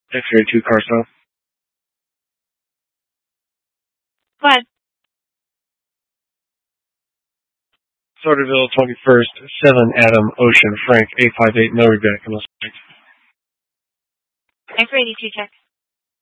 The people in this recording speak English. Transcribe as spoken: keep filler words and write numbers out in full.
X ray two Carson. Go ahead. Sorterville, twenty-first, seven Adam, Ocean, Frank, eight five eight, no rebate. X ray eighty-two check.